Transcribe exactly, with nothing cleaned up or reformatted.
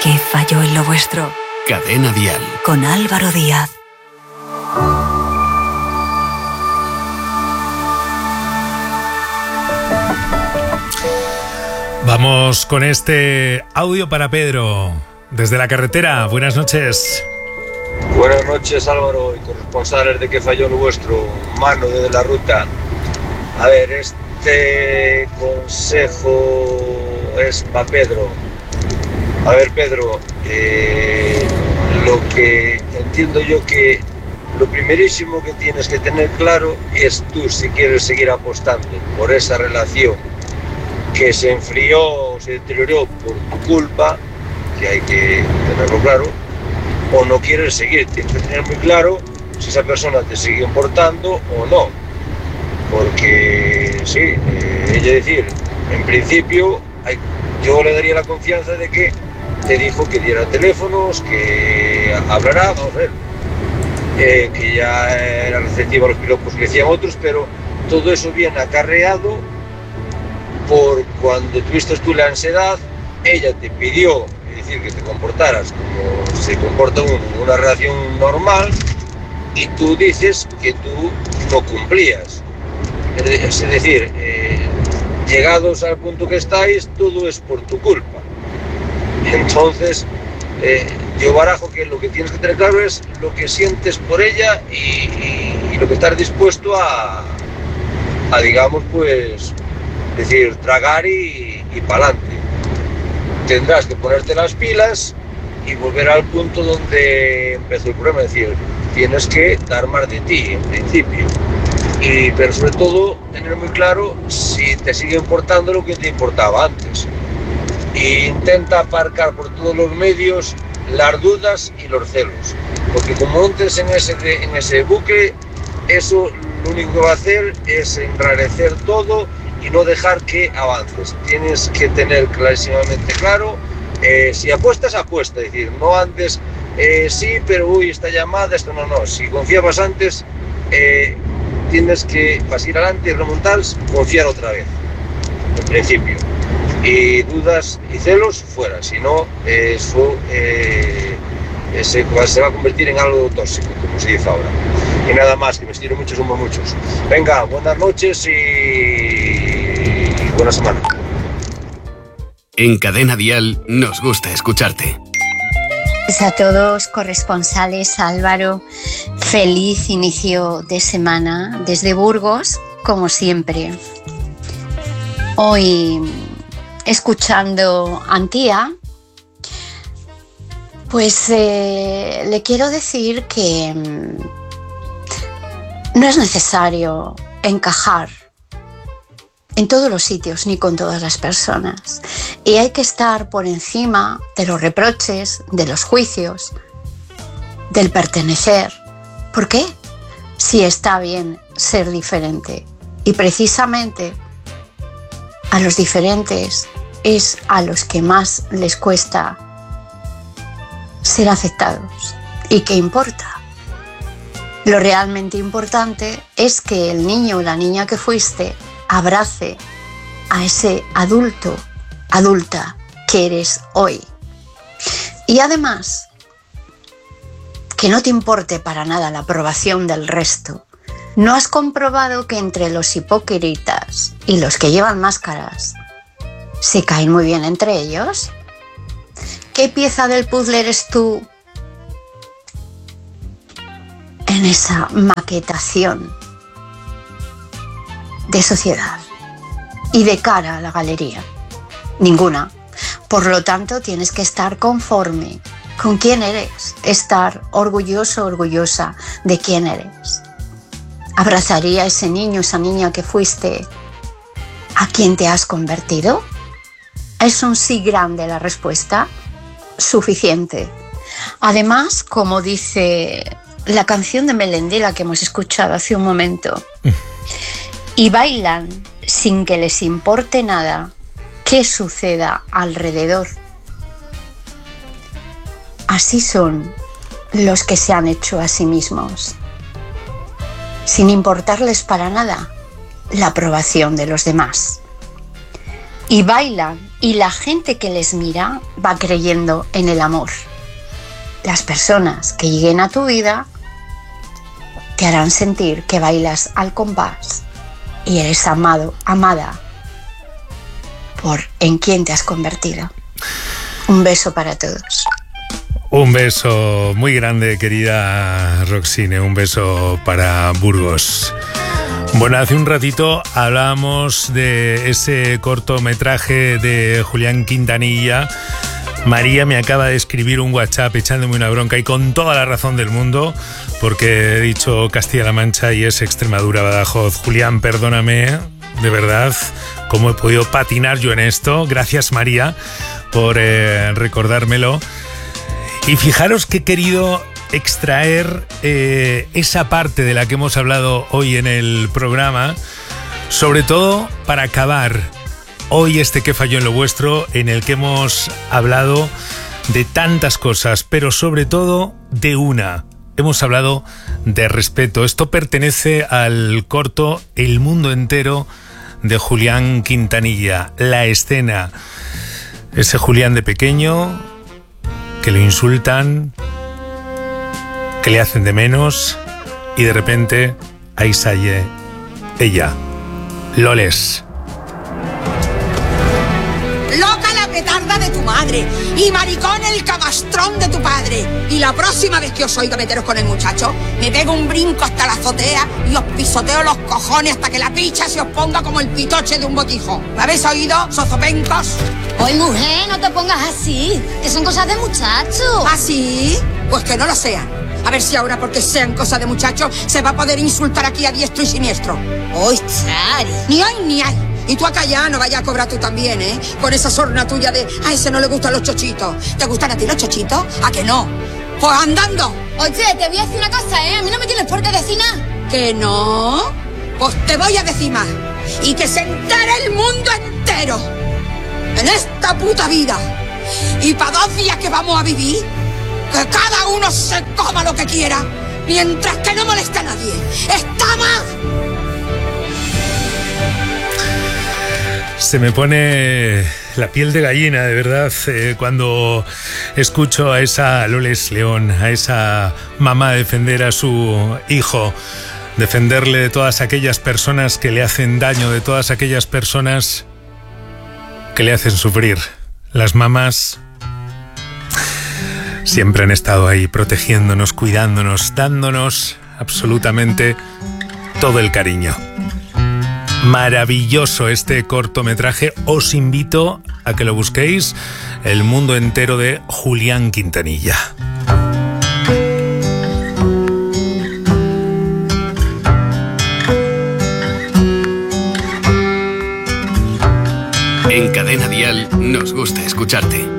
¿Qué falló en lo vuestro? Cadena Dial. Con Álvaro Díaz. Vamos con este audio para Pedro. Desde la carretera, buenas noches. Buenas noches, Álvaro, y corresponsales de ¿Qué falló lo vuestro? Mano desde la ruta. A ver, este consejo es para Pedro. A ver, Pedro, eh, lo que entiendo yo que lo primerísimo que tienes que tener claro es tú si quieres seguir apostando por esa relación que se enfrió, se deterioró por tu culpa, que hay que tenerlo claro, o no quieres seguir. Tienes que tener muy claro si esa persona te sigue importando o no, porque sí, eh, es decir, en principio hay, yo le daría la confianza de que te dijo que diera teléfonos, que hablará, vamos a ver, eh, que ya era receptiva a los piropos que decían otros, pero todo eso viene acarreado por cuando tuviste tú la ansiedad, ella te pidió, es decir, que te comportaras como se comporta uno en una relación normal, y tú dices que tú no cumplías. Es decir, eh, llegados al punto que estáis, todo es por tu culpa. Entonces, eh, yo barajo que lo que tienes que tener claro es lo que sientes por ella y, y, y lo que estás dispuesto a, a digamos, pues, decir, tragar y, y pa'lante. Tendrás que ponerte las pilas y volver al punto donde empezó el problema, es decir, tienes que dar más de ti, en principio. Y, pero sobre todo, tener muy claro si te sigue importando lo que te importaba antes. E intenta aparcar por todos los medios las dudas y los celos, porque como entres en ese, en ese bucle, eso lo único que va a hacer es enrarecer todo y no dejar que avances. Tienes que tener clarísimamente claro, eh, si apuestas, apuesta, es decir, no antes, eh, sí, pero uy, esta llamada, esto no, no, si confiabas antes, eh, tienes que, vas a ir adelante y remontar, confiar otra vez, en principio. Y dudas y celos fuera, si no, eh, eso eh, se, se va a convertir en algo tóxico, como se dice ahora. Y nada más, que me estiro mucho, somos muchos. Venga, buenas noches y buena semana. En Cadena Dial nos gusta escucharte. A todos corresponsales, Álvaro, feliz inicio de semana desde Burgos, como siempre. Hoy, escuchando a Antía, pues eh, le quiero decir que mmm, no es necesario encajar en todos los sitios ni con todas las personas, y hay que estar por encima de los reproches, de los juicios, del pertenecer. ¿Por qué? Si está bien ser diferente, y precisamente a los diferentes es a los que más les cuesta ser aceptados. ¿Y qué importa? Lo realmente importante es que el niño o la niña que fuiste abrace a ese adulto, adulta que eres hoy. Y además, que no te importe para nada la aprobación del resto. ¿No has comprobado que entre los hipócritas y los que llevan máscaras se caen muy bien entre ellos? ¿Qué pieza del puzzle eres tú en esa maquetación de sociedad y de cara a la galería? Ninguna. Por lo tanto, tienes que estar conforme con quién eres, estar orgulloso, orgullosa de quién eres. ¿Abrazaría a ese niño, esa niña que fuiste, a quien te has convertido? ¿Es un sí grande la respuesta? Suficiente. Además, como dice la canción de Melendi, la que hemos escuchado hace un momento, y bailan sin que les importe nada qué suceda alrededor. Así son los que se han hecho a sí mismos, sin importarles para nada la aprobación de los demás. Y bailan y la gente que les mira va creyendo en el amor. Las personas que lleguen a tu vida te harán sentir que bailas al compás y eres amado, amada por en quien te has convertido. Un beso para todos. Un beso muy grande, querida Roxine, un beso para Burgos. Bueno, hace un ratito hablábamos de ese cortometraje de Julián Quintanilla. María me acaba de escribir un WhatsApp echándome una bronca, y con toda la razón del mundo, porque he dicho Castilla-La Mancha y es Extremadura, Badajoz. Julián, perdóname, de verdad, cómo he podido patinar yo en esto. Gracias, María, por eh, recordármelo. Y fijaros que he querido extraer eh, esa parte de la que hemos hablado hoy en el programa, sobre todo para acabar hoy este Que falló en lo vuestro, en el que hemos hablado de tantas cosas, pero sobre todo de una. Hemos hablado de respeto. Esto pertenece al corto El mundo entero de Julián Quintanilla. La escena. Ese Julián de pequeño, que lo insultan, que le hacen de menos, y de repente ahí sale ella, Loles. Loca la petarda de tu madre y maricón el camastrón de tu padre. Y la próxima vez que os oiga meteros con el muchacho, me pego un brinco hasta la azotea y os pisoteo los cojones hasta que la picha se os ponga como el pitoche de un botijo. ¿Me habéis oído, sozopencos? Oye, mujer, no te pongas así, que son cosas de muchacho. ¿Ah, sí? Pues que no lo sean. A ver si ahora, porque sean cosas de muchacho, se va a poder insultar aquí a diestro y siniestro. ¡Oy, Chari! Ni hay ni hay. Y tú acá ya no vayas a cobrar tú también, ¿eh? Con esa sorna tuya de a ese no le gustan los chochitos. ¿Te gustan a ti los chochitos? ¿A que no? Pues andando. Oye, te voy a decir una cosa, ¿eh? A mí no me tienes por qué decir nada. ¿Que no? Pues te voy a decir más. Y que se entere el mundo entero. En esta puta vida. Y para dos días que vamos a vivir, que cada uno se coma lo que quiera, mientras que no moleste a nadie. ¡Estamos! Se me pone la piel de gallina, de verdad, eh, cuando escucho a esa Loles León, a esa mamá defender a su hijo, defenderle de todas aquellas personas que le hacen daño, de todas aquellas personas que le hacen sufrir. Las mamás siempre han estado ahí protegiéndonos, cuidándonos, dándonos absolutamente todo el cariño. Maravilloso este cortometraje. Os invito a que lo busquéis. El mundo entero de Julián Quintanilla. En Cadena Dial nos gusta escucharte.